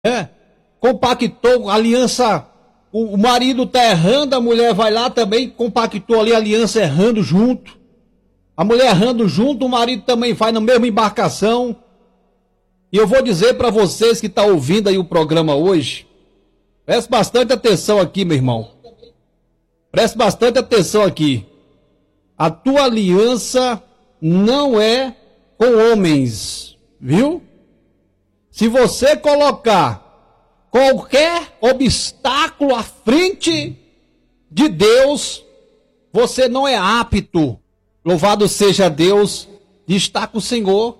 né? Compactou a aliança, o marido está errando, a mulher vai lá também, compactou ali a aliança errando junto. A mulher errando junto, o marido também vai na mesma embarcação. E eu vou dizer para vocês que estão ouvindo aí o programa hoje, preste bastante atenção aqui, meu irmão. Preste bastante atenção aqui. A tua aliança não é com homens, viu? Se você colocar qualquer obstáculo à frente de Deus, você não é apto, louvado seja Deus, de estar com o Senhor.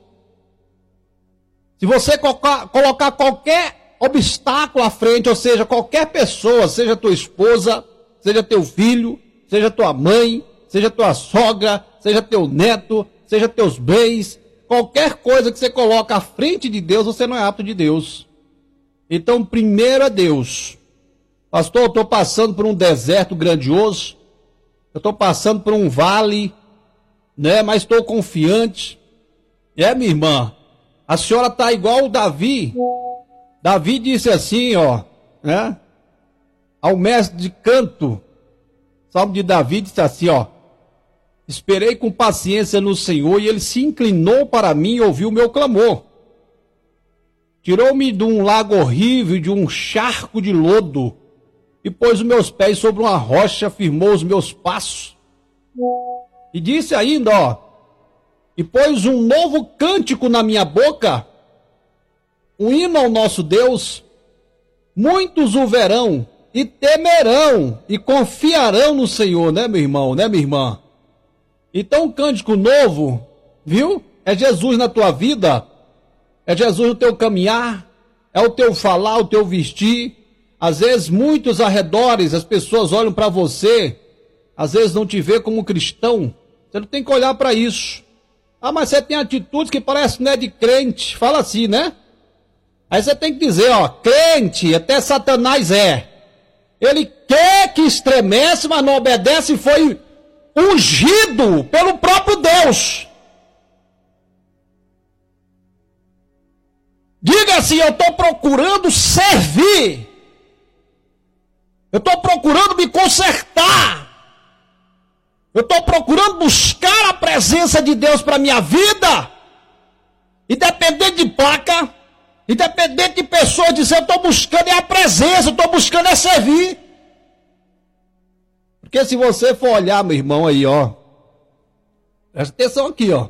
Se você colocar qualquer obstáculo à frente, ou seja, qualquer pessoa, seja tua esposa, seja teu filho, seja tua mãe, seja tua sogra, seja teu neto, seja teus bens, qualquer coisa que você coloca à frente de Deus, você não é apto de Deus. Então, primeiro é Deus. Pastor, eu estou passando por um deserto grandioso, eu estou passando por um vale, né? Mas estou confiante. Minha irmã, a senhora está igual o Davi. Davi disse assim, ó, né? Ao mestre de canto, Salmo de Davi disse assim, ó: esperei com paciência no Senhor e ele se inclinou para mim e ouviu o meu clamor. Tirou-me de um lago horrível, de um charco de lodo, e pôs os meus pés sobre uma rocha, firmou os meus passos. E disse ainda, ó: e pôs um novo cântico na minha boca, um hino ao nosso Deus. Muitos o verão e temerão e confiarão no Senhor, né, meu irmão, né, minha irmã? Então, um cântico novo, viu? É Jesus na tua vida, é Jesus no teu caminhar, é o teu falar, o teu vestir. Às vezes, muitos arredores, as pessoas olham para você, às vezes não te vê como cristão. Você não tem que olhar para isso. Ah, mas você tem atitudes que parecem que não é de crente. Fala assim, né? Aí você tem que dizer, ó, crente, até Satanás é. Ele quer que estremece, mas não obedece, e foi ungido pelo próprio Deus. Diga assim: eu estou procurando servir, eu estou procurando me consertar, eu estou procurando buscar a presença de Deus para a minha vida, independente de placa, independente de pessoas dizer, eu estou buscando é a presença, eu estou buscando é servir. Porque se você for olhar, meu irmão, aí, ó, presta atenção aqui, ó.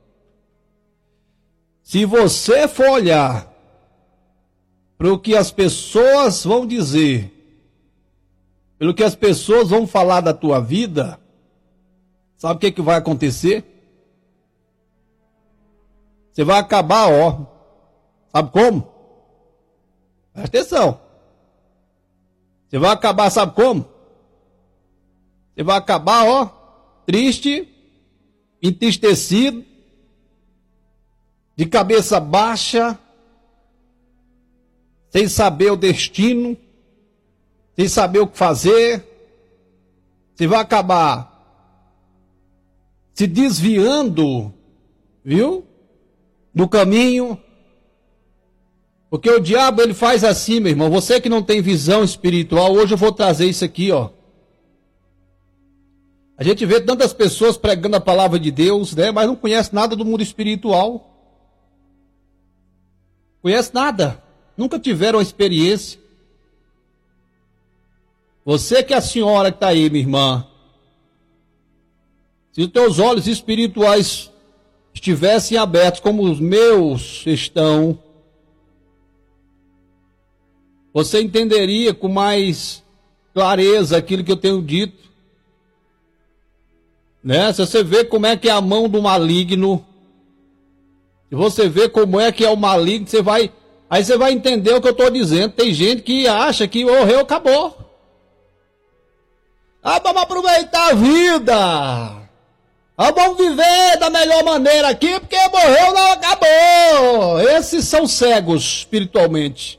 Se você for olhar para o que as pessoas vão dizer, pelo que as pessoas vão falar da tua vida, sabe o que vai acontecer? Você vai acabar, ó. Sabe como? Presta atenção. Você vai acabar, sabe como? Você vai acabar, ó, triste, entristecido, de cabeça baixa, sem saber o destino, sem saber o que fazer. Você vai acabar se desviando, viu? Do caminho. Porque o diabo, ele faz assim, meu irmão. Você que não tem visão espiritual, hoje eu vou trazer isso aqui, ó. A gente vê tantas pessoas pregando a palavra de Deus, né? Mas não conhece nada do mundo espiritual. Conhece nada. Nunca tiveram experiência. Você que é a senhora que está aí, minha irmã. Se os teus olhos espirituais estivessem abertos como os meus estão, você entenderia com mais clareza aquilo que eu tenho dito. Né? Se você vê como é que é a mão do maligno, se você vê como é que é o maligno, aí você vai entender o que eu estou dizendo. Tem gente que acha que morreu, acabou. Ah, vamos aproveitar a vida. Ah, vamos viver da melhor maneira aqui, porque morreu, não acabou. Esses são cegos espiritualmente.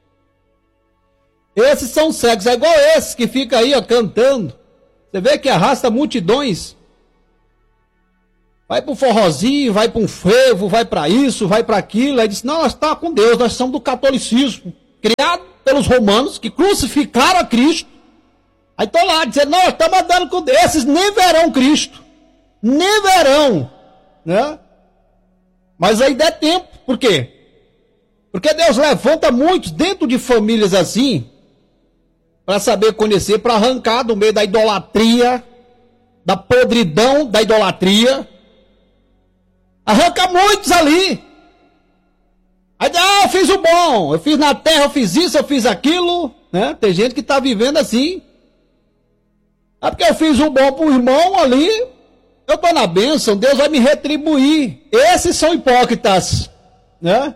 Esses são cegos, é igual esse que fica aí, ó, cantando. Você vê que arrasta multidões. Vai para um forrozinho, vai para um frevo, vai para isso, vai para aquilo. Aí diz, não, nós estamos com Deus, nós somos do catolicismo. criado pelos romanos, que crucificaram a Cristo. Aí estão lá dizendo, não, estamos andando com Deus. Esses nem verão Cristo. Nem verão. Né? Mas ainda é tempo. Por quê? Porque Deus levanta muitos dentro de famílias assim, para saber conhecer, para arrancar do meio da idolatria, da podridão da idolatria. Arranca muitos ali. Aí, eu fiz o bom, eu fiz na terra, eu fiz isso, eu fiz aquilo. Né? Tem gente que está vivendo assim. É porque eu fiz o bom para o irmão ali, eu estou na bênção, Deus vai me retribuir. Esses são hipócritas. Né?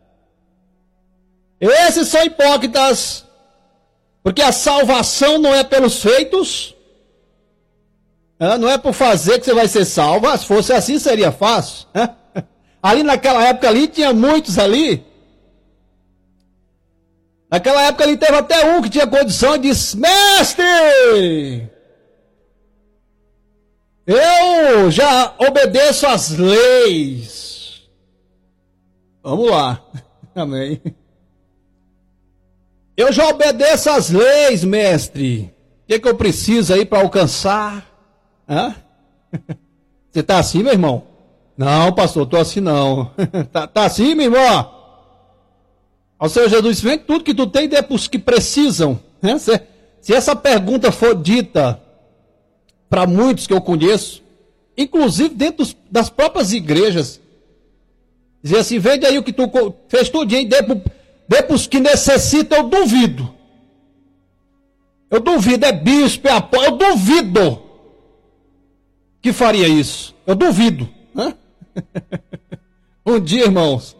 Esses são hipócritas. Porque a salvação não é pelos feitos. Não é por fazer que você vai ser salvo. Se fosse assim seria fácil. Ali naquela época ali tinha muitos ali. Naquela época ali teve até um que tinha condição e disse, mestre, eu já obedeço às leis. Vamos lá. Amém. Eu já obedeço às leis, mestre. O que eu preciso aí para alcançar? Você está assim, meu irmão? Não, pastor, estou assim não. tá assim, meu irmão? Ao Senhor Jesus, vem tudo que tu tem e dê para os que precisam. Né? Se essa pergunta for dita para muitos que eu conheço, inclusive dentro das próprias igrejas, dizer assim, vende aí o que tu fez tudinho e dê para os que necessitam, eu duvido. Eu duvido, é bispo, é apóstolo, eu duvido que faria isso. Eu duvido. Né? Um dia, irmãos,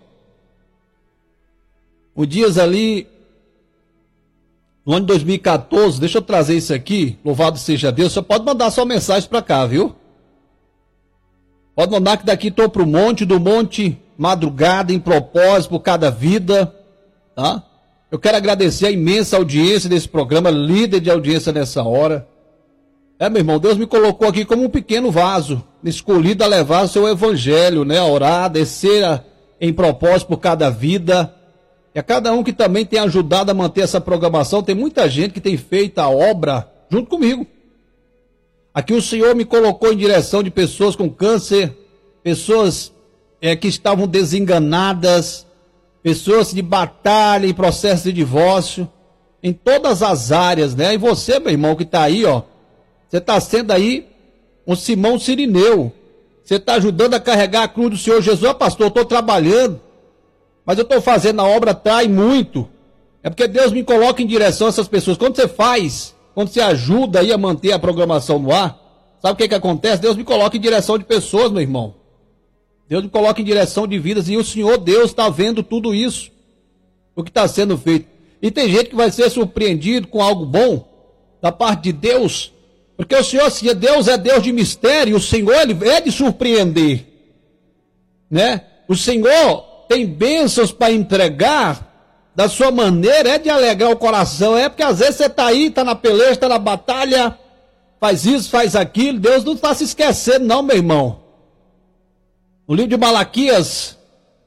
ali, no ano de 2014, deixa eu trazer isso aqui, louvado seja Deus, você pode mandar sua mensagem para cá, viu? Pode mandar que daqui estou para o monte, do monte, madrugada, em propósito, por cada vida, tá? Eu quero agradecer a imensa audiência desse programa, líder de audiência nessa hora. Meu irmão, Deus me colocou aqui como um pequeno vaso, escolhido a levar o seu evangelho, né? A orar, descer em propósito por cada vida. E a cada um que também tem ajudado a manter essa programação, tem muita gente que tem feito a obra junto comigo. Aqui o Senhor me colocou em direção de pessoas com câncer, pessoas que estavam desenganadas, pessoas de batalha, em processo de divórcio, em todas as áreas, né? E você, meu irmão, que está aí, ó, você está sendo aí um Simão Sirineu. Você está ajudando a carregar a cruz do Senhor Jesus. Pastor, eu estou trabalhando, mas eu estou fazendo a obra, trai muito. É porque Deus me coloca em direção a essas pessoas. Quando você ajuda aí a manter a programação no ar, sabe o que acontece? Deus me coloca em direção de pessoas, meu irmão. Deus me coloca em direção de vidas. E o Senhor Deus está vendo tudo isso, o que está sendo feito. E tem gente que vai ser surpreendido com algo bom da parte de Deus. Porque o Senhor, se Deus é Deus de mistério, o Senhor ele é de surpreender, né? O Senhor tem bênçãos para entregar da sua maneira, é de alegrar o coração, porque às vezes você está aí, está na peleja, está na batalha, faz isso, faz aquilo, Deus não está se esquecendo não, meu irmão. No livro de Malaquias,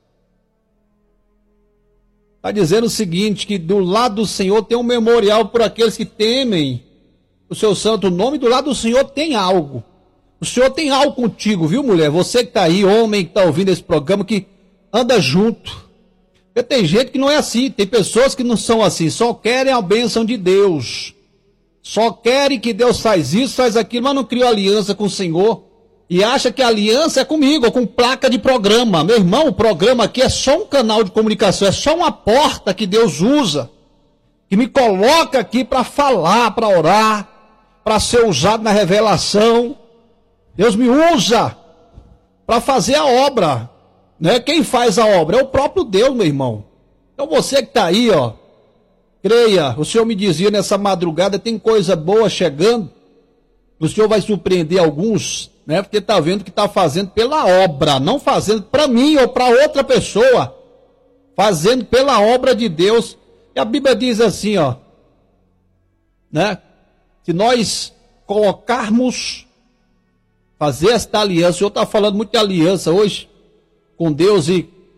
está dizendo o seguinte, que do lado do Senhor tem um memorial por aqueles que temem o seu santo nome, do lado do Senhor tem algo. O Senhor tem algo contigo, viu, mulher? Você que está aí, homem que está ouvindo esse programa, que anda junto. Porque tem gente que não é assim, tem pessoas que não são assim, só querem a bênção de Deus. Só querem que Deus faz isso, faz aquilo, mas não criou aliança com o Senhor. E acha que a aliança é comigo, ou com placa de programa. Meu irmão, o programa aqui é só um canal de comunicação, é só uma porta que Deus usa, que me coloca aqui para falar, para orar, para ser usado na revelação. Deus me usa para fazer a obra, né? Quem faz a obra é o próprio Deus, meu irmão. Então você que está aí, ó, creia, o Senhor me dizia nessa madrugada, tem coisa boa chegando, o Senhor vai surpreender alguns, né? Porque está vendo que está fazendo pela obra, não fazendo para mim ou para outra pessoa, fazendo pela obra de Deus. E a Bíblia diz assim, ó, né? Se nós colocarmos, fazer esta aliança, o Senhor está falando muito de aliança hoje, com Deus, e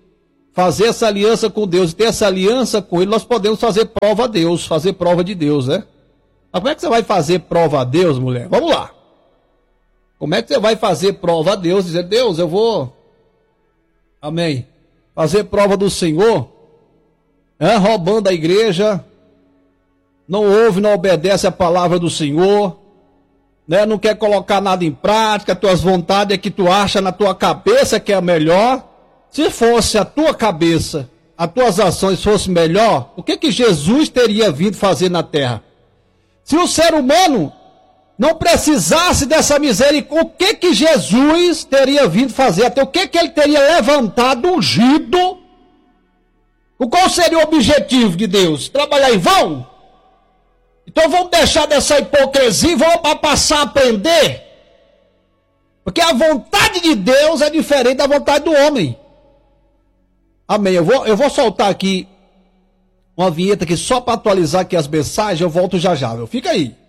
fazer essa aliança com Deus e ter essa aliança com Ele, nós podemos fazer prova a Deus, fazer prova de Deus, né? Mas como é que você vai fazer prova a Deus, mulher? Vamos lá. Como é que você vai fazer prova a Deus? Dizer, Deus, eu vou, amém, fazer prova do Senhor, roubando a igreja, não ouve, não obedece a palavra do Senhor, né? Não quer colocar nada em prática, tuas vontades é que tu acha na tua cabeça que é a melhor. Se fosse a tua cabeça, as tuas ações fossem melhor, o que que Jesus teria vindo fazer na terra? Se o ser humano não precisasse dessa misericórdia, o que que Jesus teria vindo fazer? Até o que que ele teria levantado, ungido? Qual seria o objetivo de Deus? Trabalhar em vão? Então vamos deixar dessa hipocrisia e vamos passar a aprender. Porque a vontade de Deus é diferente da vontade do homem. Amém. Eu vou soltar aqui uma vinheta aqui só para atualizar aqui as mensagens. Eu volto já já. Fica aí.